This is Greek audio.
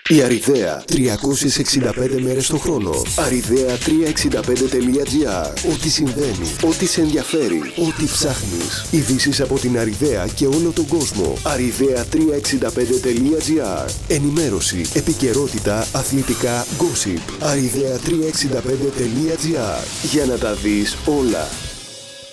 Η Αριδαία 365 μέρες το χρόνο. Arιδea365.gr. Ό,τι συμβαίνει, ό,τι σε ενδιαφέρει, ό,τι ψάχνεις. Ειδήσεις από την Αριδαία και όλο τον κόσμο. Arιδea365.gr. Ενημέρωση, επικαιρότητα, αθλητικά, gossip. Arιδea365.gr. Για να τα δεις όλα.